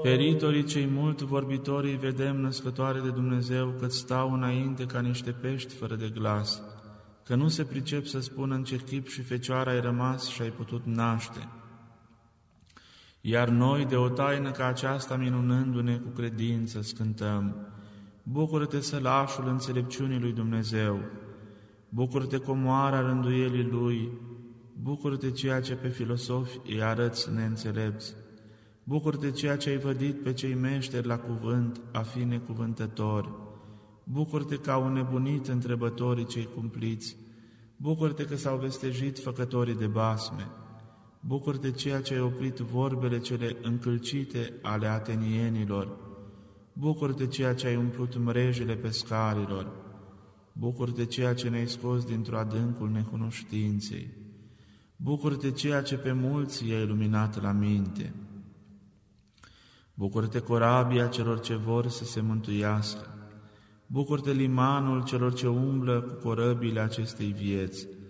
Peritorii cei mult vorbitorii vedem născătoare de Dumnezeu, că stau înainte ca niște pești fără de glas, că nu se pricep să spună în ce chip și fecioară ai rămas și ai putut naște. Iar noi, de o taină ca aceasta, minunându-ne cu credință, scântăm: Bucură-te, sălașul înțelepciunii lui Dumnezeu! Bucură-te, comoara rânduielii Lui! Bucură-te, ceea ce pe filosofi îi arăți neînțelepți! Bucură-te, ceea ce ai vădit pe cei meșteri la cuvânt, a fi necuvântători! Bucură-te că au nebunit întrebătorii cei cumpliți! Bucură-te că s-au vestejit făcătorii de basme! Bucură-te, ceea ce ai oprit vorbele cele încălcite ale atenienilor! Bucură-te, ceea ce ai umplut mrejele pescarilor! Bucură-te, ceea ce ne-ai scos dintr-o adâncul necunoștinței! Bucură-te, ceea ce pe mulți i-ai iluminat la minte! Bucură-te, corabia celor ce vor să se mântuiască! Bucură-te, limanul celor ce umblă cu corăbile acestei vieți!